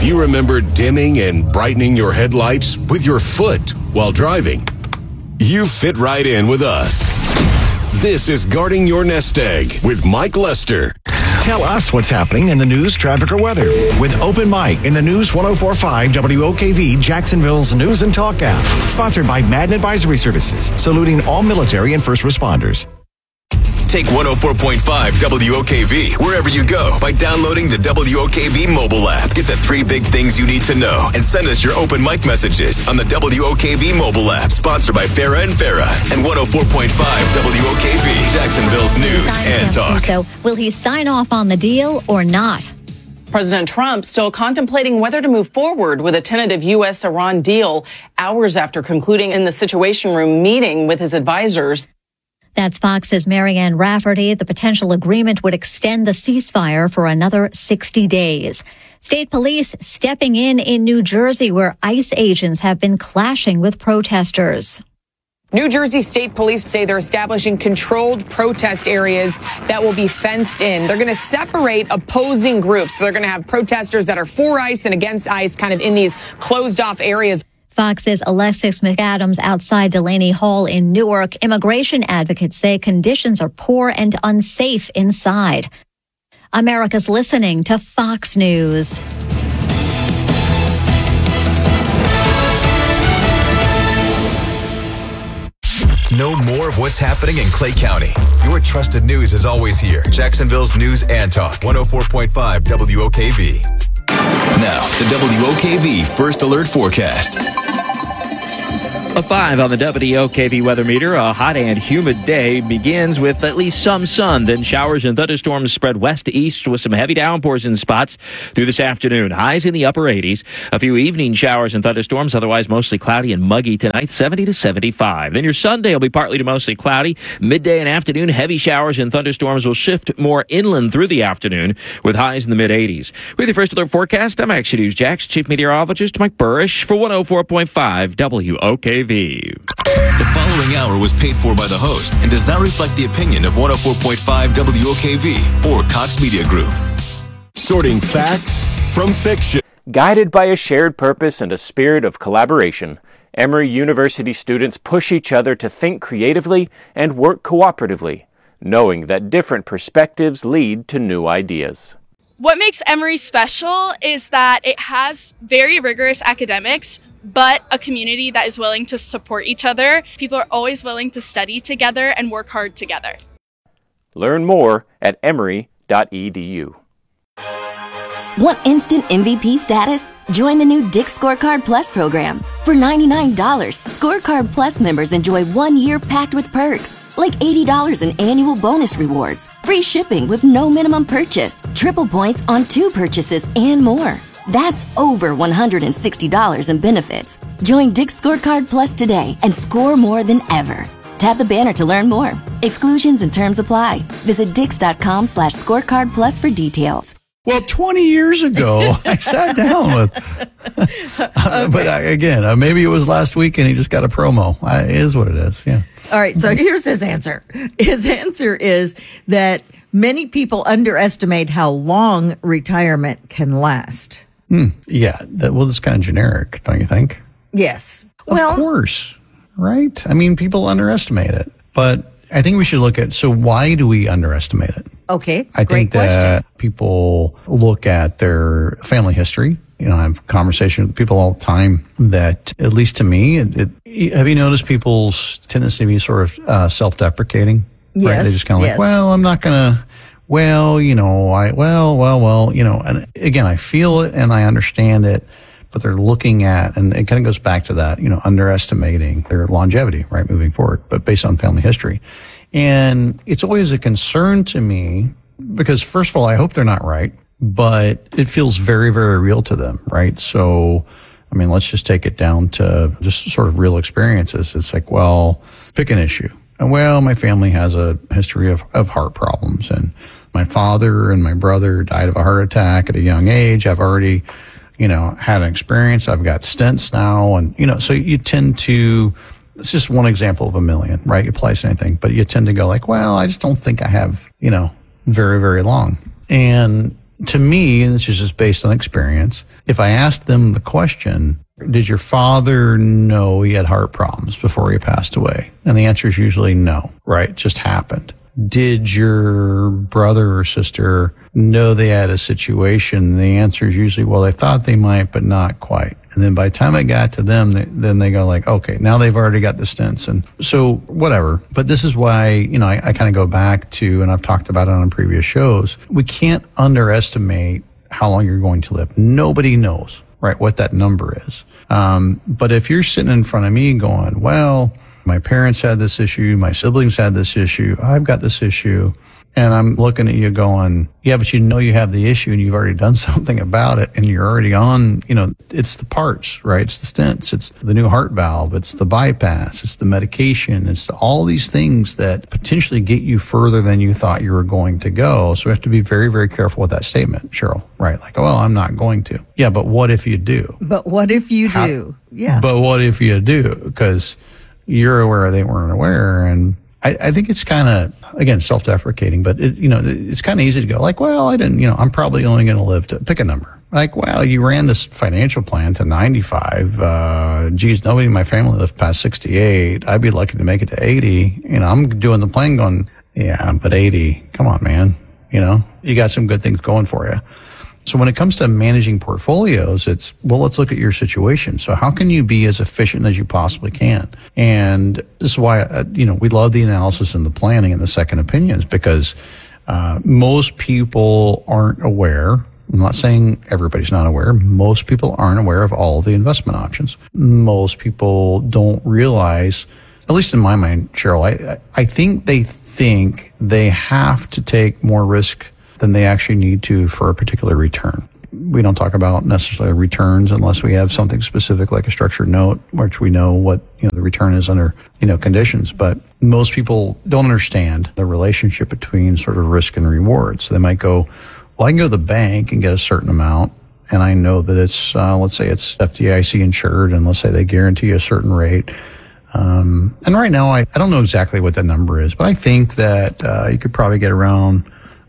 If you remember dimming and brightening your headlights with your foot while driving, you fit right in with us. This is Guarding Your Nest Egg with Mike Lester. Tell us what's happening in the news, traffic, or weather with Open Mic in the News 104.5 WOKV, Jacksonville's News and Talk app. Sponsored by Madden Advisory Services, saluting all military and first responders. Take 104.5 WOKV wherever you go by downloading the WOKV mobile app. Get the 3 big things you need to know and send us your open mic messages on the WOKV mobile app. Sponsored by Farah and Farah and 104.5 WOKV, Jacksonville's News and Talk. So will he sign off on the deal or not? President Trump still contemplating whether to move forward with a tentative U.S.-Iran deal hours after concluding in the Situation Room meeting with his advisors. That's Fox's Marianne Rafferty. The potential agreement would extend the ceasefire for another 60 days. State police stepping in New Jersey, where ICE agents have been clashing with protesters. New Jersey State Police say they're establishing controlled protest areas that will be fenced in. They're going to separate opposing groups. So they're going to have protesters that are for ICE and against ICE kind of in these closed off areas. Fox's Alexis McAdams outside Delaney Hall in Newark. Immigration advocates say conditions are poor and unsafe inside. America's listening to Fox News. Know more of what's happening in Clay County. Your trusted news is always here. Jacksonville's News and Talk, 104.5 WOKV. Now, the WOKV First Alert Forecast. A 5 on the WOKV weather meter. A hot and humid day begins with at least some sun. Then showers and thunderstorms spread west to east with some heavy downpours in spots through this afternoon. Highs in the upper 80s. A few evening showers and thunderstorms, otherwise mostly cloudy and muggy tonight, 70 to 75. Then your Sunday will be partly to mostly cloudy. Midday and afternoon, heavy showers and thunderstorms will shift more inland through the afternoon with highs in the mid-80s. With your First Alert Forecast, I'm Action News Jax Chief Meteorologist Mike Burrish for 104.5 WOKV. The following hour was paid for by the host and does not reflect the opinion of 104.5 WOKV or Cox Media Group. Sorting facts from fiction. Guided by a shared purpose and a spirit of collaboration, Emory University students push each other to think creatively and work cooperatively, knowing that different perspectives lead to new ideas. What makes Emory special is that it has very rigorous academics, but a community that is willing to support each other. People are always willing to study together and work hard together. Learn more at emory.edu. Want instant MVP status? Join the new Dick's Scorecard Plus program. For $99, Scorecard Plus members enjoy 1 year packed with perks, like $80 in annual bonus rewards, free shipping with no minimum purchase, triple points on 2 purchases, and more. That's over $160 in benefits. Join Dick's Scorecard Plus today and score more than ever. Tap the banner to learn more. Exclusions and terms apply. Visit dix.com/scorecard plus for details. Well, 20 years ago, I sat down with, but maybe it was last week and he just got a promo. It is what it is, yeah. All right, so here's his answer. His answer is that many people underestimate how long retirement can last. Yeah, that's kind of generic, don't you think? Yes. Of course, right? I mean, people underestimate it. But I think we should look at, so why do we underestimate it? Okay, I great think that question. people look at their family history. You know, I have conversations with people all the time that, at least to me, have you noticed people's tendency to be sort of self-deprecating? Yes. Right? They just kind of like, well, I'm not going to, and again, I feel it and I understand it, but they're looking at, and it kind of goes back to that, underestimating their longevity, right, moving forward, but based on family history. And it's always a concern to me because, first of all, I hope they're not right, but it feels very, very real to them, right? So, I mean, let's just take it down to just sort of real experiences. It's like, well, pick an issue. And well, my family has a history of heart problems, and my father and my brother died of a heart attack at a young age. I've already, had an experience. I've got stents now. And, so you tend to, it's just one example of a million, right? It applies to anything, but you tend to go like, well, I just don't think I have, very, very long. And to me, and this is just based on experience, if I asked them the question, did your father know he had heart problems before he passed away? And the answer is usually no, right? It just happened. Did your brother or sister know they had a situation? The answer is usually, well, they thought they might, but not quite. And then by the time I got to them, then they go like, okay, now they've already got the stents. And so whatever. But this is why, I kind of go back to, and I've talked about it on previous shows, we can't underestimate how long you're going to live. Nobody knows, right, what that number is. But if you're sitting in front of me going, well, my parents had this issue, my siblings had this issue, I've got this issue, and I'm looking at you going, yeah, but you have the issue and you've already done something about it and you're already on, it's the parts, right? It's the stents, it's the new heart valve, it's the bypass, it's the medication, it's all these things that potentially get you further than you thought you were going to go. So we have to be very, very careful with that statement, Cheryl, right? Like, well, I'm not going to. Yeah, but what if you do? But what if you do? Yeah. But what if you do? Because you're aware they weren't aware. And I think it's kind of, again, self-deprecating, but it's kind of easy to go like, well, I didn't, I'm probably only going to live to pick a number. Like, well, you ran this financial plan to 95. Geez, nobody in my family lived past 68. I'd be lucky to make it to 80. I'm doing the plan going, yeah, but 80, come on, man. You got some good things going for you. So when it comes to managing portfolios, it's, well, let's look at your situation. So how can you be as efficient as you possibly can? And this is why, we love the analysis and the planning and the second opinions, because most people aren't aware. I'm not saying everybody's not aware. Most people aren't aware of all the investment options. Most people don't realize, at least in my mind, Cheryl, I think they have to take more risk than they actually need to for a particular return. We don't talk about necessarily returns unless we have something specific like a structured note, which we know what the return is under conditions. But most people don't understand the relationship between sort of risk and reward. So they might go, well, I can go to the bank and get a certain amount, and I know that it's let's say it's FDIC insured, and let's say they guarantee a certain rate. And right now, I don't know exactly what that number is, but I think that you could probably get around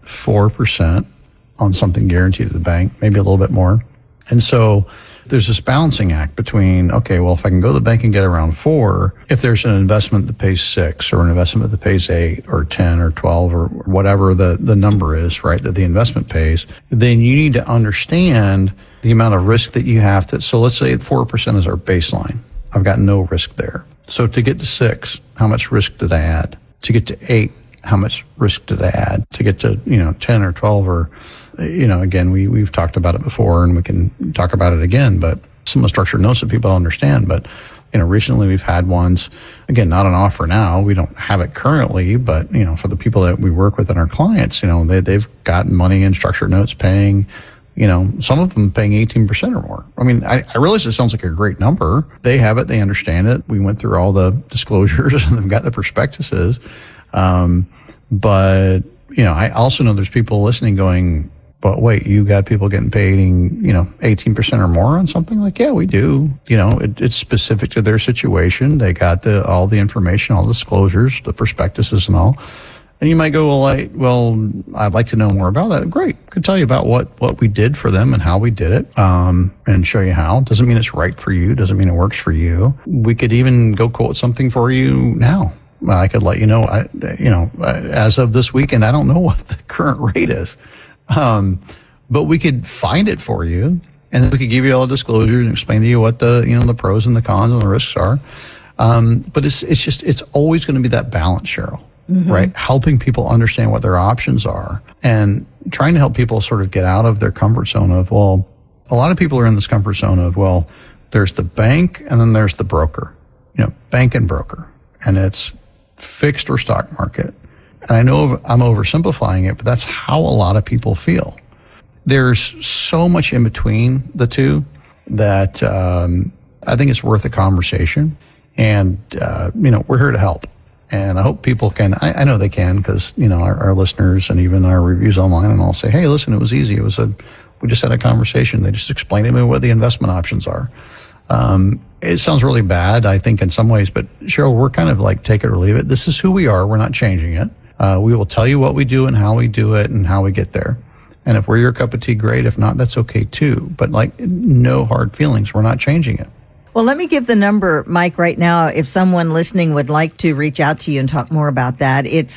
4% on something guaranteed at the bank, maybe a little bit more. And so there's this balancing act between, okay, well, if I can go to the bank and get around 4, if there's an investment that pays 6 or an investment that pays 8 or 10 or 12 or whatever the number is, right, that the investment pays, then you need to understand the amount of risk that you have to. So let's say 4% is our baseline. I've got no risk there. So to get to 6, how much risk did I add? To get to 8, how much risk did I add? To get to, 10 or 12 or, again, we've talked about it before and we can talk about it again, but some of the structured notes that people don't understand. But, recently we've had ones, again, not on offer now. We don't have it currently, but, for the people that we work with and our clients, they've gotten money in structured notes paying, some of them paying 18% or more. I mean, I realize it sounds like a great number. They have it. They understand it. We went through all the disclosures and they've got the prospectuses. But, I also know there's people listening going, but wait, you got people getting paid, 18% or more on something? Like, yeah, we do. It's specific to their situation. They got all the information, all the disclosures, the prospectuses and all. And you might go, I'd like to know more about that. Great. Could tell you about what we did for them and how we did it, and show you how. Doesn't mean it's right for you. Doesn't mean it works for you. We could even go quote something for you now. I could let you know, as of this weekend, I don't know what the current rate is. But we could find it for you and then we could give you all the disclosures and explain to you what the pros and the cons and the risks are. But it's always going to be that balance, Cheryl, right? Helping people understand what their options are and trying to help people sort of get out of their comfort zone of, well, a lot of people are in this comfort zone of, well, there's the bank and then there's the broker, bank and broker. And it's fixed or stock market. And I know I'm oversimplifying it, but that's how a lot of people feel. There's so much in between the two that I think it's worth a conversation. And, we're here to help. And I hope people can, I know they can, because, our listeners and even our reviews online and all say, hey, listen, it was easy. We just had a conversation. They just explained to me what the investment options are. It sounds really bad, I think, in some ways, but Cheryl, we're kind of like take it or leave it. This is who we are. We're not changing it. We will tell you what we do and how we do it and how we get there. And if we're your cup of tea, great. If not, that's okay too. But like, no hard feelings. We're not changing it. Well, let me give the number, Mike, right now. If someone listening would like to reach out to you and talk more about that, it's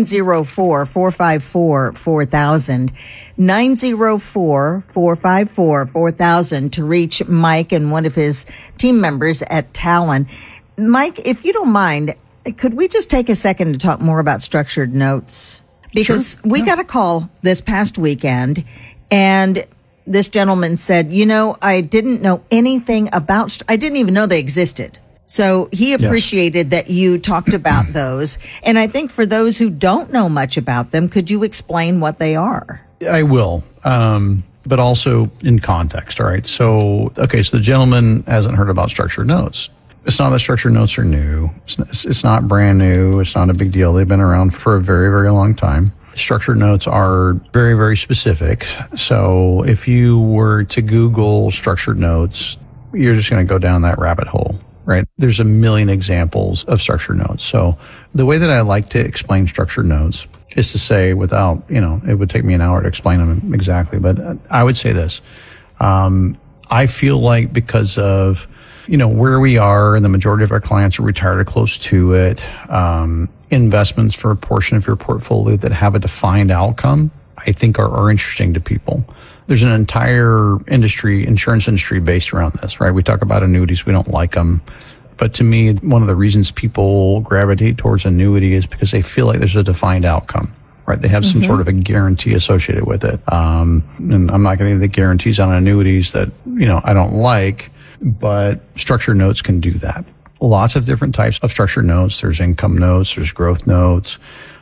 904-454-4000. 904-454-4000 to reach Mike and one of his team members at Talon. Mike, if you don't mind, could we just take a second to talk more about structured notes? Because we got a call this past weekend, and this gentleman said, I didn't know anything about, I didn't even know they existed. So he appreciated that you talked about those. And I think for those who don't know much about them, could you explain what they are? I will, but also in context. All right. So the gentleman hasn't heard about structured notes. It's not that structured notes are new. It's not brand new. It's not a big deal. They've been around for a very, very long time. Structured notes are very, very specific. So if you were to Google structured notes, you're just going to go down that rabbit hole, right? There's a million examples of structured notes. So the way that I like to explain structured notes is to say, without, it would take me an hour to explain them exactly, but I would say this. I feel like because of, where we are and the majority of our clients are retired or close to it, investments for a portion of your portfolio that have a defined outcome, I think are interesting to people. There's an entire insurance industry based around this, right? We talk about annuities. We don't like them. But to me, one of the reasons people gravitate towards annuity is because they feel like there's a defined outcome, right? They have some sort of a guarantee associated with it. And I'm not going to give the guarantees on annuities that, I don't like, but structured notes can do that. Lots of different types of structured notes. There's income notes, there's growth notes.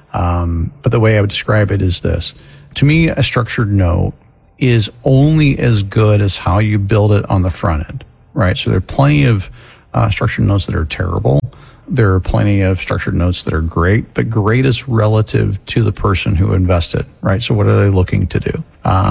But the way I would describe it is this. To me, a structured note is only as good as how you build it on the front end, right? So there are plenty of structured notes that are terrible. There are plenty of structured notes that are great, but great is relative to the person who invested, right? So what are they looking to do?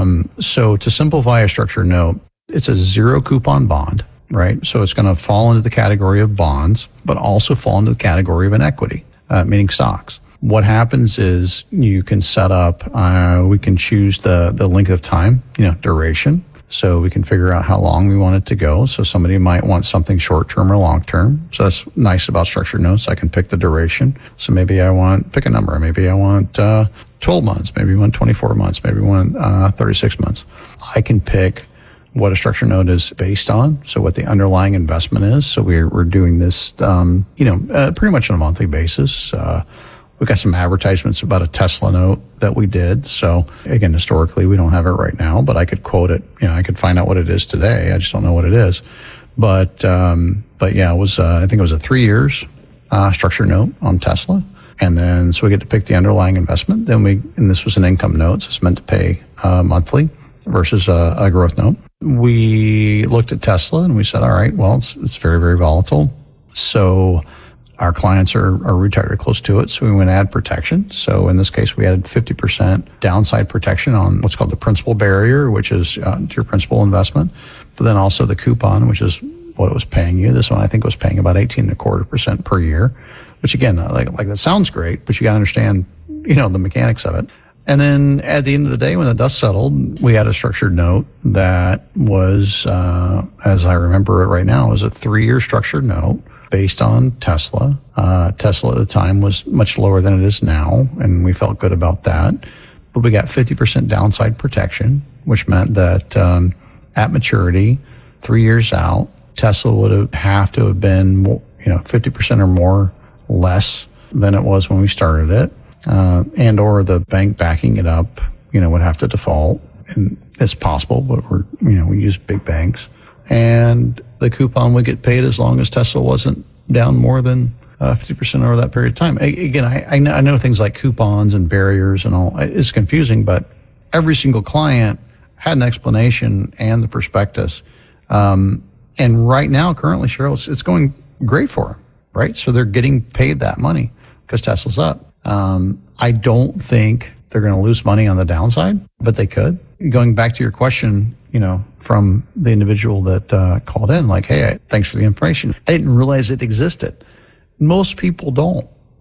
So to simplify a structured note, it's a zero coupon bond, right? So it's going to fall into the category of bonds, but also fall into the category of an equity, meaning stocks. What happens is you can set up, we can choose the length of time, duration. So we can figure out how long we want it to go. So somebody might want something short-term or long-term. So that's nice about structured notes. I can pick the duration. So maybe pick a number. Maybe I want 12 months. Maybe I want 24 months. Maybe I want 36 months. I can pick what a structured note is based on. So what the underlying investment is. So we're doing this, pretty much on a monthly basis. We've got some advertisements about a Tesla note that we did. So again, historically, we don't have it right now, but I could quote it. I could find out what it is today. I just don't know what it is. But yeah, it was, I think it was a 3 years, structured note on Tesla. And then, so we get to pick the underlying investment. And this was an income note. So it's meant to pay, monthly versus a growth note. We looked at Tesla and we said, all right, well, it's very, very volatile. So our clients are retired or close to it, so we went add protection. So in this case, we added 50% downside protection on what's called the principal barrier, which is to your principal investment, but then also the coupon, which is what it was paying you. This one I think was paying about 18.25% per year, which again, like that sounds great, but you got to understand, the mechanics of it. And then at the end of the day, when the dust settled, we had a structured note that was, as I remember it right now, was a 3-year structured note based on Tesla. Tesla at the time was much lower than it is now, and we felt good about that. But we got 50% downside protection, which meant that at maturity, 3 years out, Tesla would have to have been 50% or more less than it was when we started it, and or the bank backing it up, would have to default. And it's possible, but we use big banks. And the coupon would get paid as long as Tesla wasn't down more than 50% over that period of time. Again, I know things like coupons and barriers and all. It's confusing, but every single client had an explanation and the prospectus. And right now, currently, Cheryl, it's going great for them, right? So they're getting paid that money because Tesla's up. I don't think they're going to lose money on the downside, but they could. Going back to your question, from the individual that called in, like, hey, thanks for the information. I didn't realize it existed. Most people don't.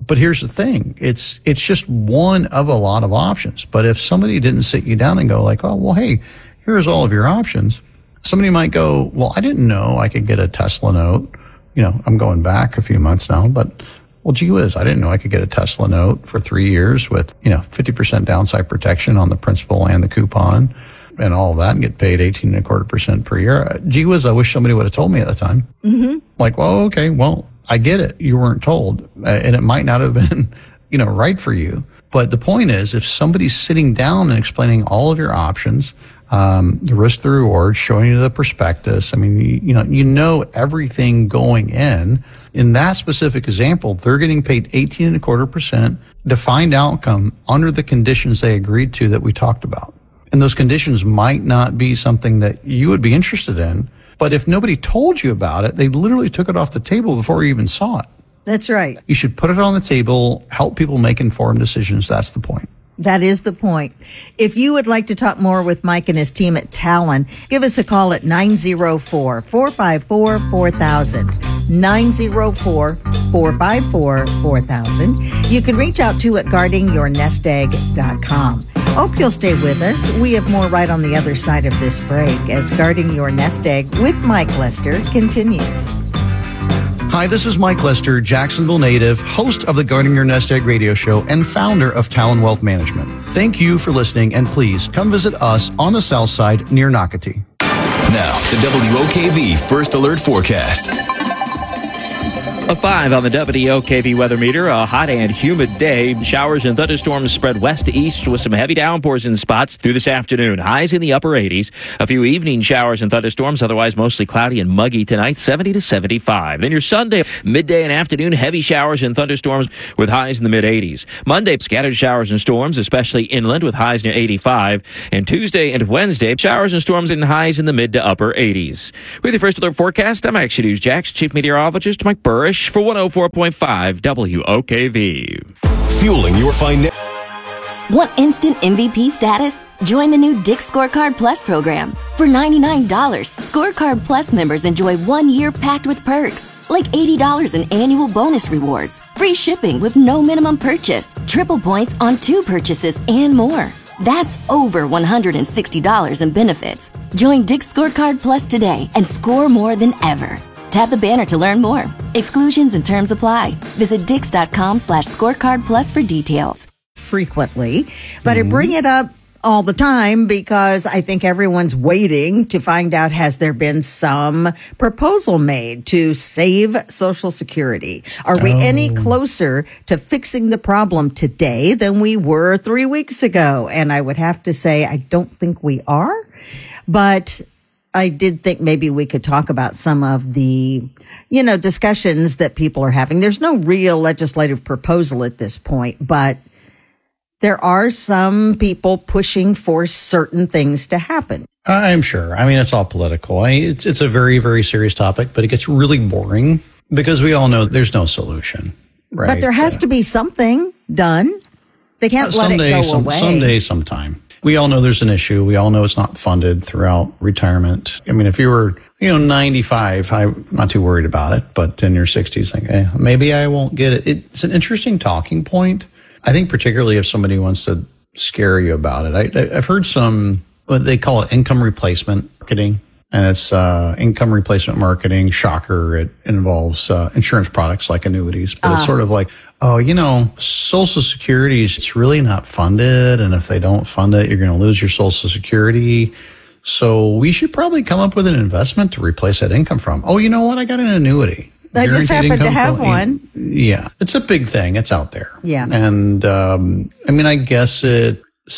But here's the thing. It's just one of a lot of options. But if somebody didn't sit you down and go like, oh, well, hey, here's all of your options. Somebody might go, well, I didn't know I could get a Tesla note. I'm going back a few months now, but well, gee whiz, I didn't know I could get a Tesla note for 3 years with, 50% downside protection on the principal and the coupon and all of that and get paid 18.25% per year. Gee whiz, I wish somebody would have told me at the time. Mm-hmm. Like, well, okay, well, I get it. You weren't told. And it might not have been, right for you. But the point is, if somebody's sitting down and explaining all of your options, the risk, the reward, showing you the prospectus, I mean, you know everything going in that specific example, they're getting paid 18.25% defined outcome under the conditions they agreed to that we talked about. And those conditions might not be something that you would be interested in. But if nobody told you about it, they literally took it off the table before you even saw it. That's right. You should put it on the table, help people make informed decisions. That's the point. That is the point. If you would like to talk more with Mike and his team at Talon, give us a call at 904-454-4000. 904-454-4000. You can reach out to at guardingyournestegg.com. Hope you'll stay with us. We have more right on the other side of this break as Guarding Your Nest Egg with Mike Lester continues. Hi, this is Mike Lester, Jacksonville native, host of the Guarding Your Nest Egg radio show and founder of Talon Wealth Management. Thank you for listening, and please come visit us on the south side near Nocatee. Now, the WOKV First Alert Forecast. A 5 on the WOKV weather meter. A hot and humid day. Showers and thunderstorms spread west to east with some heavy downpours in spots through this afternoon. Highs in the upper 80s. A few evening showers and thunderstorms. Otherwise mostly cloudy and muggy tonight. 70 to 75. Then your Sunday, midday and afternoon, heavy showers and thunderstorms with highs in the mid 80s. Monday, scattered showers and storms, especially inland with highs near 85. And Tuesday and Wednesday, showers and storms and highs in the mid to upper 80s. With your First Alert forecast, I'm Action News Jax Chief Meteorologist Mike Burrish for 104.5 WOKV. Fueling your finance. Want instant MVP status? Join the new Dick's Scorecard Plus program. For $99, Scorecard Plus members enjoy 1 year packed with perks, like $80 in annual bonus rewards, free shipping with no minimum purchase, triple points on 2 purchases, and more. That's over $160 in benefits. Join Dick's Scorecard Plus today and score more than ever. Tap the banner to learn more. Exclusions and terms apply. Visit Dix.com/scorecard plus for details. Frequently, but I bring it up all the time because I think everyone's waiting to find out, has there been some proposal made to save Social Security? Are we any closer to fixing the problem today than we were 3 weeks ago? And I would have to say, I don't think we are, but I did think maybe we could talk about some of the, discussions that people are having. There's no real legislative proposal at this point, but there are some people pushing for certain things to happen. I'm sure. I mean, it's all political. It's a very, very serious topic, but it gets really boring because we all know there's no solution. Right? But there has to be something done. They can't let it go away. Someday, sometime. We all know there's an issue. We all know it's not funded throughout retirement. I mean, if you were, 95, I'm not too worried about it. But in your 60s, like, maybe I won't get it. It's an interesting talking point. I think particularly if somebody wants to scare you about it. I've heard some, what they call it, income replacement marketing. And it's income replacement marketing. Shocker. It involves insurance products like annuities. But it's sort of like, Social Security, it's really not funded. And if they don't fund it, you're going to lose your Social Security. So we should probably come up with an investment to replace that income from. Oh, you know what? I got an annuity. I just happened to have one. Yeah. It's a big thing. It's out there. Yeah. And, I guess it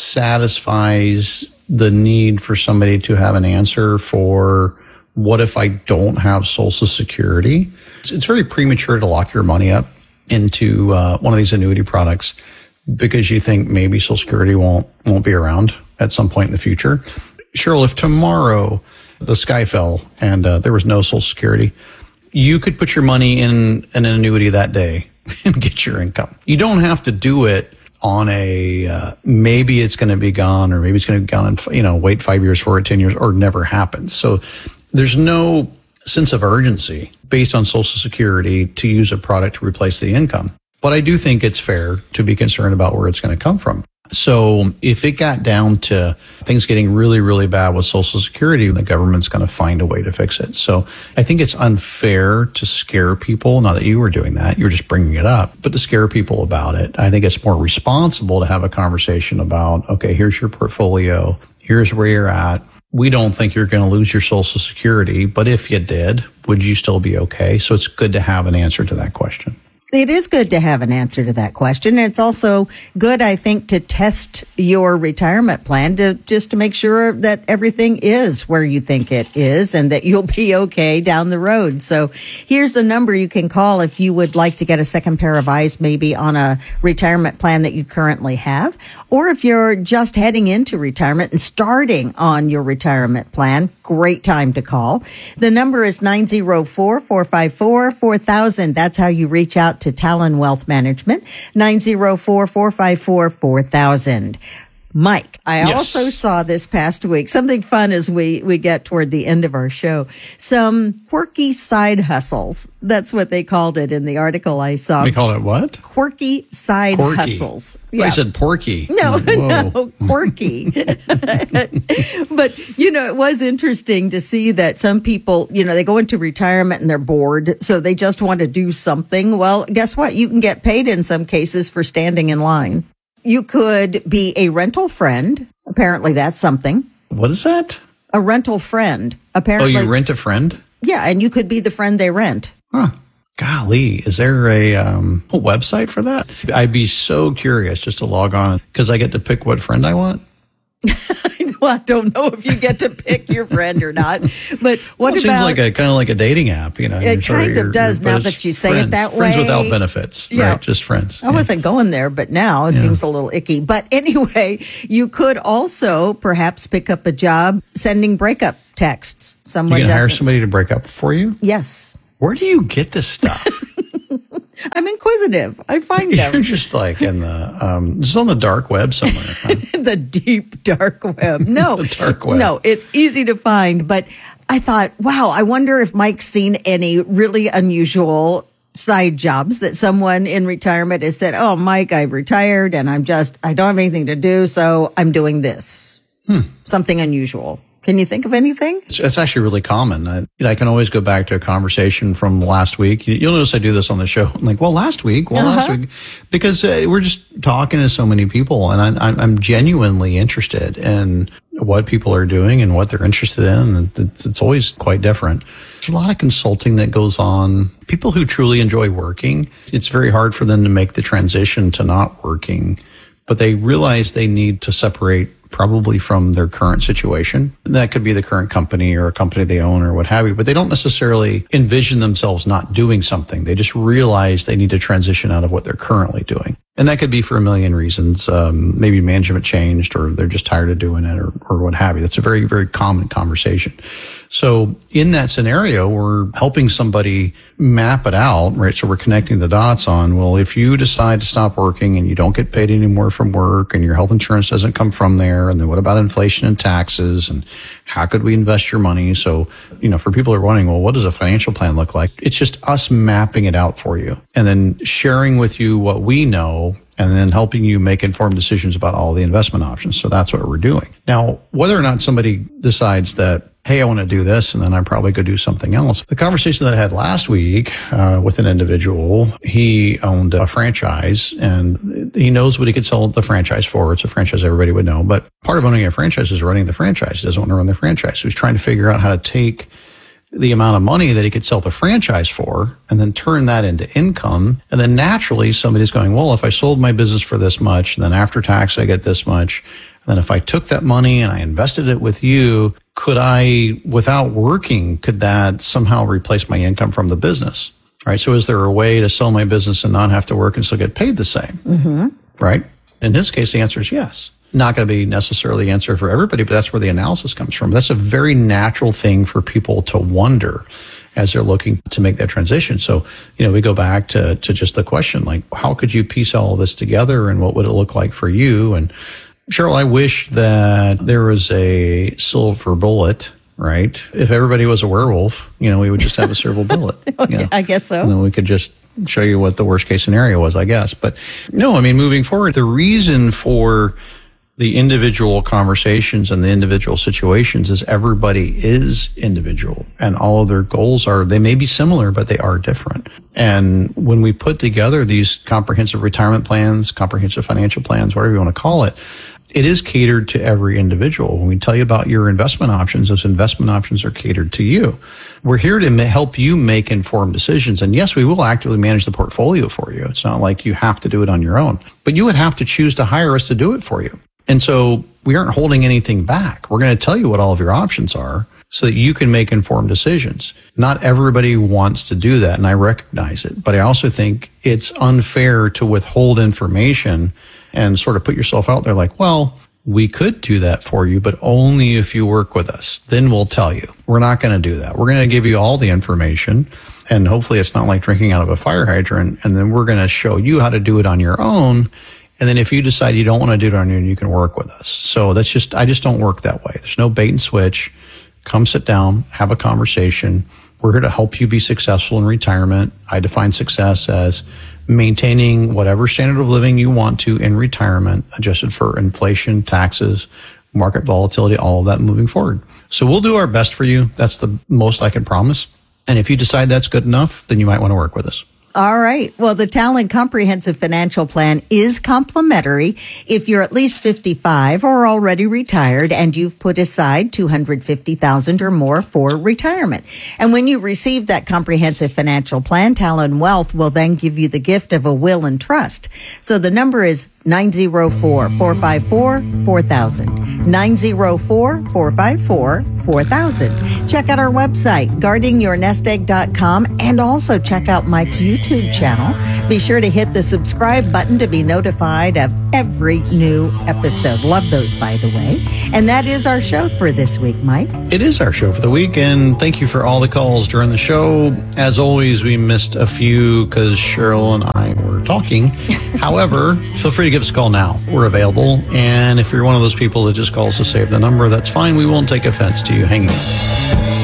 satisfies the need for somebody to have an answer for what if I don't have Social Security? It's very premature to lock your money up into one of these annuity products because you think maybe Social Security won't be around at some point in the future. Cheryl, if tomorrow the sky fell and there was no Social Security, you could put your money in an annuity that day and get your income. You don't have to do it on a maybe it's going to be gone or maybe it's going to be gone and wait 5 years for it, 10 years, or never happens. So there's no sense of urgency based on Social Security to use a product to replace the income. But I do think it's fair to be concerned about where it's going to come from. So if it got down to things getting really, really bad with Social Security, the government's going to find a way to fix it. So I think it's unfair to scare people. Not that you were doing that. You were just bringing it up, but to scare people about it. I think it's more responsible to have a conversation about, okay, here's your portfolio. Here's where you're at. We don't think you're going to lose your Social Security, but if you did, would you still be okay? So it's good to have an answer to that question. It is good to have an answer to that question. And it's also good, I think, to test your retirement plan to make sure that everything is where you think it is and that you'll be okay down the road. So here's the number you can call if you would like to get a second pair of eyes, maybe on a retirement plan that you currently have, or if you're just heading into retirement and starting on your retirement plan. Great time to call. The number is 904-454-4000. That's how you reach out to Talon Wealth Management, 904-454-4000. Mike, I also saw this past week something fun as we get toward the end of our show. Some quirky side hustles. That's what they called it in the article I saw. They called it what? Quirky side hustles. I said porky. No, quirky. But, it was interesting to see that some people, they go into retirement and they're bored, so they just want to do something. Well, guess what? You can get paid in some cases for standing in line. You could be a rental friend. Apparently that's something. What is that? A rental friend. Apparently. Oh, you rent a friend? Yeah, and you could be the friend they rent. Huh. Golly, is there a website for that? I'd be so curious just to log on because I get to pick what friend I want. Well, I don't know if you get to pick your friend or not, but what about? It seems like kind of like a dating app, It kind of does now that you say it that way. Friends without benefits, right? Just friends. I wasn't going there, but now it seems a little icky. But anyway, you could also perhaps pick up a job sending breakup texts. Someone you can hire somebody to break up for you? Yes. Where do you get this stuff? I'm inquisitive. I find them. You're just like in the, just on the dark web somewhere. The deep dark web. No. The dark web. No, it's easy to find. But I thought, wow, I wonder if Mike's seen any really unusual side jobs that someone in retirement has said, oh, Mike, I've retired and I don't have anything to do, so I'm doing this. Something unusual. Can you think of anything? It's actually really common. I can always go back to a conversation from last week. You'll notice I do this on the show. I'm like, last week, because we're just talking to so many people, and I'm genuinely interested in what people are doing and what they're interested in. And it's always quite different. There's a lot of consulting that goes on. People who truly enjoy working, it's very hard for them to make the transition to not working, but they realize they need to separate probably from their current situation. That could be the current company or a company they own or what have you, but they don't necessarily envision themselves not doing something. They just realize they need to transition out of what they're currently doing. And that could be for a million reasons. Maybe management changed or they're just tired of doing it or what have you. That's a very, very common conversation. So in that scenario, we're helping somebody map it out, right? So we're connecting the dots on, well, if you decide to stop working and you don't get paid anymore from work and your health insurance doesn't come from there, and then what about inflation and taxes and how could we invest your money? So, for people who are wondering, well, what does a financial plan look like? It's just us mapping it out for you and then sharing with you what we know and then helping you make informed decisions about all the investment options. So that's what we're doing. Now, whether or not somebody decides that, hey, I want to do this, and then I probably go do something else. The conversation that I had last week with an individual, he owned a franchise, and he knows what he could sell the franchise for. It's a franchise everybody would know, but part of owning a franchise is running the franchise. He doesn't want to run the franchise. So he's trying to figure out how to take the amount of money that he could sell the franchise for and then turn that into income. And then naturally somebody's going, well, if I sold my business for this much, then after tax, I get this much. And then if I took that money and I invested it with you, could I, without working, could that somehow replace my income from the business? Right. So is there a way to sell my business and not have to work and still get paid the same? Mm-hmm. Right. In his case, the answer is yes. Not going to be necessarily the answer for everybody, but that's where the analysis comes from. That's a very natural thing for people to wonder as they're looking to make that transition. So, we go back to just the question, like, how could you piece all this together and what would it look like for you? And Cheryl, I wish that there was a silver bullet right? If everybody was a werewolf, we would just have a silver bullet. I guess so. And then we could just show you what the worst case scenario was, I guess. But no, moving forward, the reason for the individual conversations and the individual situations is everybody is individual, and all of their goals they may be similar, but they are different. And when we put together these comprehensive retirement plans, comprehensive financial plans, whatever you want to call it, it is catered to every individual. When we tell you about your investment options, those investment options are catered to you. We're here to help you make informed decisions. And yes, we will actively manage the portfolio for you. It's not like you have to do it on your own, but you would have to choose to hire us to do it for you. And so we aren't holding anything back. We're going to tell you what all of your options are so that you can make informed decisions. Not everybody wants to do that, and I recognize it. But I also think it's unfair to withhold information and sort of put yourself out there like, well, we could do that for you, but only if you work with us. Then we'll tell you. We're not going to do that. We're going to give you all the information, and hopefully it's not like drinking out of a fire hydrant, and then we're going to show you how to do it on your own. And then if you decide you don't want to do it on your own, you can work with us. So I just don't work that way. There's no bait and switch. Come sit down, have a conversation. We're here to help you be successful in retirement. I define success as maintaining whatever standard of living you want to in retirement, adjusted for inflation, taxes, market volatility, all of that moving forward. So we'll do our best for you. That's the most I can promise. And if you decide that's good enough, then you might want to work with us. All right. Well, the Talon Comprehensive Financial Plan is complimentary if you're at least 55 or already retired and you've put aside $250,000 or more for retirement. And when you receive that comprehensive financial plan, Talon Wealth will then give you the gift of a will and trust. So the number is 904-454-4000. 904-454-4000. Check out our website, guardingyournestegg.com, and also check out Mike's YouTube channel. Be sure to hit the subscribe button to be notified of every new episode. Love those, by the way. And that is our show for this week, Mike. It is our show for the week, and thank you for all the calls during the show. As always, we missed a few because Cheryl and I were talking. However, feel free to give us a call now. We're available. And if you're one of those people that just calls to save the number, that's fine. We won't take offense to you hanging up.